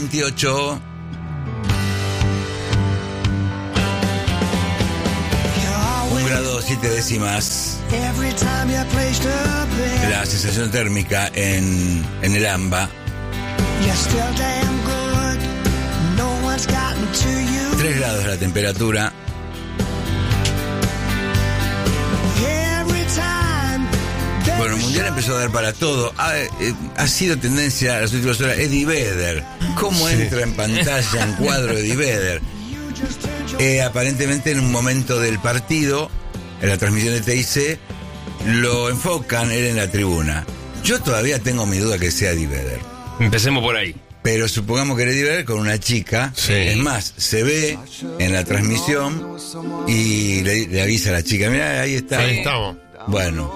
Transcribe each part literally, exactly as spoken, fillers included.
veintiocho. Un grado siete décimas. La sensación térmica en, en el AMBA. tres grados la temperatura. Bueno, el Mundial empezó a dar para todo. Ha, eh, ha sido tendencia a las últimas horas Eddie Vedder. ¿Cómo sí. entra en pantalla en cuadro Eddie Vedder? Eh, aparentemente en un momento del partido, en la transmisión de T I C, lo enfocan él en la tribuna. Yo todavía tengo mi duda que sea Eddie Vedder. Empecemos por ahí. Pero supongamos que era Eddie Vedder con una chica. Sí. Es más, se ve en la transmisión y le, le avisa a la chica, mira, ahí está. Ahí estamos. Bueno.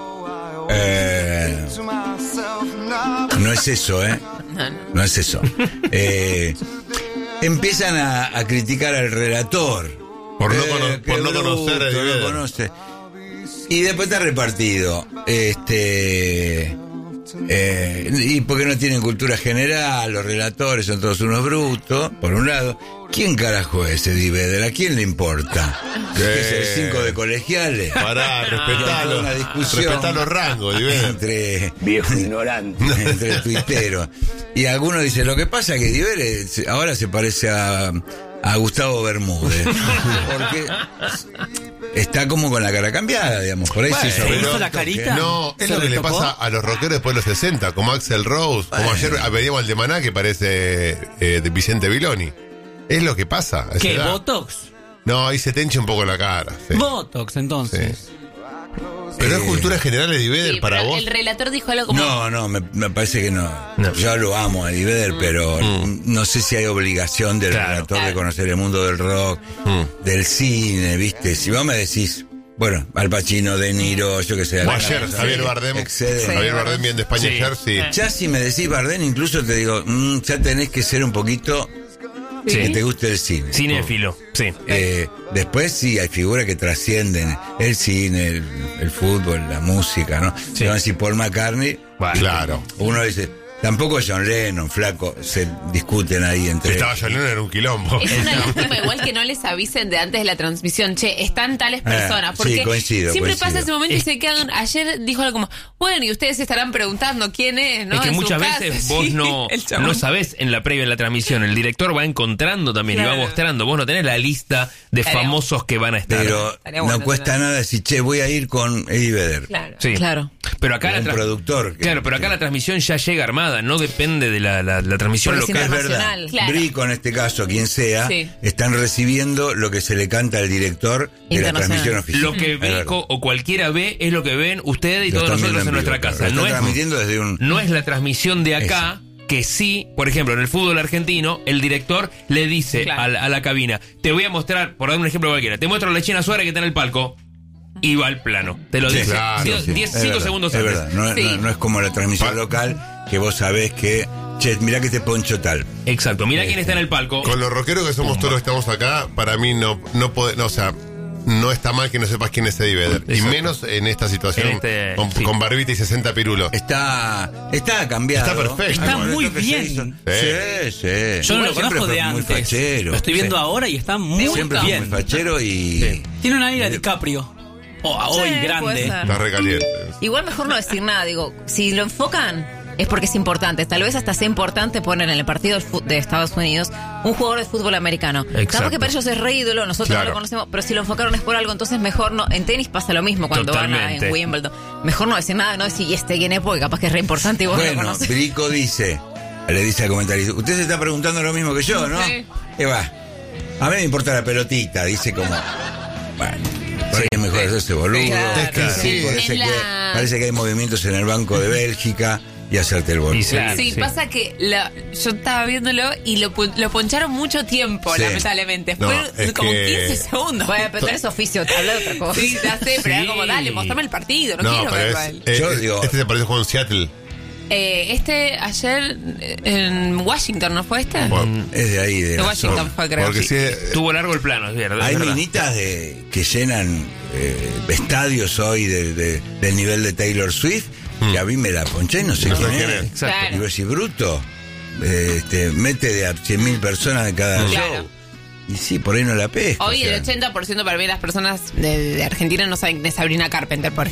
Eh, no es eso, ¿eh? No es eso. Eh, empiezan a, a criticar al relator. Por no, eh, cono- por no bruto, conocer a Eddie no Vedder. conoce. Y después está repartido. Este. Eh, y porque no tienen cultura general, los relatores son todos unos brutos, por un lado. ¿Quién carajo es Eddie Vedder? ¿A quién le importa? ¿Qué es el cinco de colegiales? Pará, respetalo. Una discusión Respetá los rangos, Eddie Vedder. entre Viejo ignorante. entre tuiteros. Y algunos dicen, lo que pasa es que Eddie Vedder se- ahora se parece a, a Gustavo Bermúdez. Porque está como con la cara cambiada, digamos. Por ahí Bueno, se hizo ¿se hizo retoque. la carita? No, es ¿Se lo que le retocó? pasa a los rockeros después de los sesenta, como Axl Rose, como Bueno. ayer veníamos al de Maná que parece eh, de Vicente Viloni. Es lo que pasa. a esa ¿Qué? edad. ¿Botox? No, ahí se te hincha un poco la cara. Sí. Botox, entonces. Sí. Pero Eh, es cultura general Eddie Vedder Sí, para pero vos. el relator dijo algo como... No, no, me, me parece que no. No. Yo lo amo a Eddie Vedder, pero Mm. no sé si hay obligación del Claro, relator claro. de conocer el mundo del rock, Mm. del cine, ¿viste? Si vos me decís, bueno, Al Pacino, De Niro, yo que sé. O Al- ayer, Javier Bardem. exceden. Sí. Javier Bardem bien de España Sí. ayer, sí. Ya si me decís Bardem, incluso te digo, mm, ya tenés que ser un poquito Sí. que te guste el cine. Cinéfilo, sí. Eh, después sí, hay figuras que trascienden el cine, el, el fútbol, la música, ¿no? Sí. Se van a decir Paul McCartney. Bueno. Claro. Uno dice, tampoco John Lennon, flaco, se discuten ahí entre Estaba ellos. John Lennon en un quilombo. Es una lástima igual que no les avisen de antes de la transmisión, che, están tales personas, sí, porque coincido, siempre coincido. pasa ese momento y se quedan, ayer dijo algo como, bueno, y ustedes se estarán preguntando quién es, ¿no? Es que En su muchas casa, veces sí, vos no, el chabón. no sabés en la previa de la transmisión. El director va encontrando también y Claro. va mostrando. Vos no tenés la lista de Estaría- famosos que van a estar. Pero Estaría no bueno, cuesta estaría- nada decir, che, voy a ir con Eddie Vedder. Claro, Sí. claro. Pero acá Como la un tra- productor. que- Claro, pero acá la transmisión ya llega armada, no depende de la, la, la transmisión Porque es local. Es verdad. internacional, claro. Brico, en este caso, quien sea, Sí. están recibiendo lo que se le canta al director de la Internacional. transmisión oficial. Lo que Es verdad. Brico o cualquiera ve es lo que ven ustedes y Lo todos están nosotros viendo en en nuestra vivo, casa. claro. Lo No están es, transmitiendo desde un... no es la transmisión de acá, que sí, por ejemplo, en el fútbol argentino, el director le dice Claro. a, la, a la cabina, te voy a mostrar, por dar un ejemplo cualquiera, te muestro a la China Suárez que está en el palco. Y va al plano. Te lo Sí, dice. claro, diez, sí, diez, es cinco verdad, segundos es antes. verdad. No, Sí. no- no es como la transmisión Pa- local, que vos sabés que, che, mirá que te poncho tal. Exacto. Mira quién está en el palco. Con los rockeros que somos todos los que estamos acá, para mí no, no puede, no, o sea, no está mal que no sepas quién es Eddie Vedder. Y Exacto. menos en esta situación, En este- con, sí. con barbita y sesenta pirulos. Está, está cambiado. Está perfecto. Está Con muy esto que bien. se hizo. Sí. Sí, sí. Yo no Igual lo siempre conozco fue de muy antes. fachero. Lo estoy viendo Sí. ahora y está muy Siempre fue muy bien. fachero y... Sí. Tiene una aire a DiCaprio. O a hoy Sí, puede grande. ser. Está recaliente. Igual mejor no decir nada, digo, si lo enfocan es porque es importante, tal vez hasta sea importante poner en el partido del fu- de Estados Unidos un jugador de fútbol americano. Exacto. Sabemos que para ellos es re ídolo, nosotros Claro. no lo conocemos, pero si lo enfocaron es por algo, entonces mejor no. En tenis pasa lo mismo cuando van a, Totalmente. en Wimbledon. Mejor no decir nada, no decir, y este quién es, porque capaz que es re importante y vos no lo Bueno, conoces. Brico dice, le dice al comentarista, usted se está preguntando lo mismo que yo, ¿no? Sí. ¿Qué va? A mí me importa la pelotita, dice como... Bueno, por ahí es mejor hacerse boludo. Claro, Es que sí. Parece, En que, la- parece que hay movimientos en el Banco de Bélgica y hacerte el boludo. Y sí. Sí, Sí. pasa que la- yo estaba viéndolo y lo, pu- lo poncharon mucho tiempo, Sí. lamentablemente. No, Fue es como que- quince segundos. Bueno, pero tenés oficio, te habla de otra cosa. Sí, ya sé, pero Sí. era como, dale, mostrame el partido, no, No, quiero pero verlo es, a él. eh, Yo eh, digo- este se parece con en Seattle. Eh, este ayer eh, en Washington, ¿no fue este? Bueno, Es de ahí, de De la Washington zona. fue, creo. porque Sí. si es- Tuvo largo el plano, es verdad. Hay es verdad. minitas de, que llenan eh, estadios hoy de, de- del nivel de Taylor Swift, Mm. que a mí me la ponché y no sé No quién sé quién es. es. Exacto. Claro. Y vos decís, bruto. eh, este, mete de a cien mil personas de cada Claro. show. Y sí, por ahí no la pesca. Hoy o sea. el ochenta por ciento para mí las personas de, de Argentina no saben quién es Sabrina Carpenter, por ejemplo.